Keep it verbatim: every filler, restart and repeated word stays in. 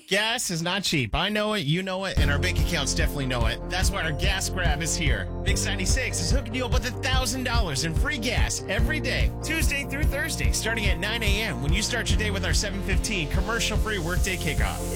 Gas is not cheap. I know it, you know it, and our bank accounts definitely know it. That's why our gas grab is here. Mix ninety-six is hooking you up with one thousand dollars in free gas every day, Tuesday through Thursday, starting at nine a.m. when you start your day with our seven fifteen commercial-free workday kickoff.